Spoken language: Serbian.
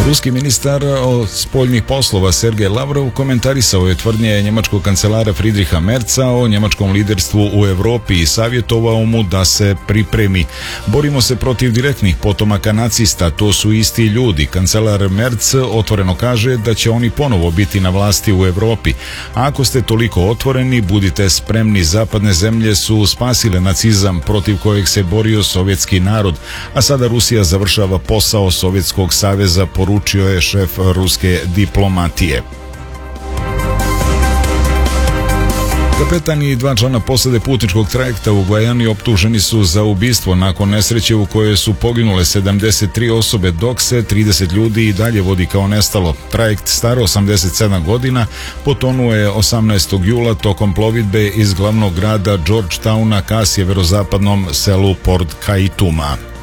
Ruski ministar spoljnih poslova Sergej Lavrov komentarisao je tvrdnje njemačkog kancelara Friedricha Merza o njemačkom liderstvu u Europi i savjetovao mu da se pripremi. Borimo se protiv direktnih potomaka nacista, to su isti ljudi. Kancelar Merz otvoreno kaže da će oni ponovo biti na vlasti u Europi. A ako ste toliko otvoreni, budite spremni. Zapadne zemlje su spasile nacizam protiv kojeg se borio sovjetski narod, a sada Rusija završava posao Sovjetskog saveza, poručio je šef ruske diplomatije. Kapetan i 2 člana posade putničkog trajekta u Gvajani optuženi su za ubistvo nakon nesreće u kojoj su poginule 73 osobe, dok se 30 ljudi i dalje vodi kao nestalo. Trajekt star 87 godina potonuo je 18. jula tokom plovidbe iz glavnog grada Georgetowna ka sjeverozapadnom selu Port Kaituma.